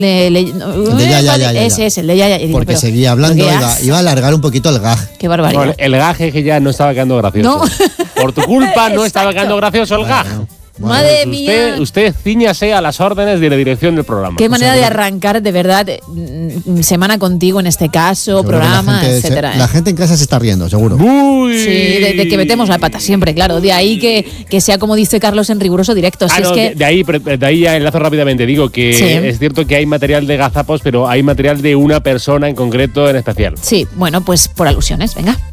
Ese es el de ya. Porque pero, seguía hablando, iba a alargar un poquito el gag. Qué barbaridad. No, el gag es que ya no estaba quedando gracioso. No. Por tu culpa no estaba quedando gracioso el gag. Bueno, Madre mía. Usted cíñase a las órdenes de la dirección del programa. Qué manera de arrancar, de verdad, semana contigo en este caso, seguro programa, etcétera. La gente en casa se está riendo, seguro. Uy. Sí, de que metemos la pata siempre, claro. De ahí que sea como dice Carlos en riguroso directo. Si es que... de ahí ya enlazo rápidamente. Digo que sí. Es cierto que hay material de gazapos, pero hay material de una persona en concreto en especial. Sí, bueno, pues por alusiones, venga.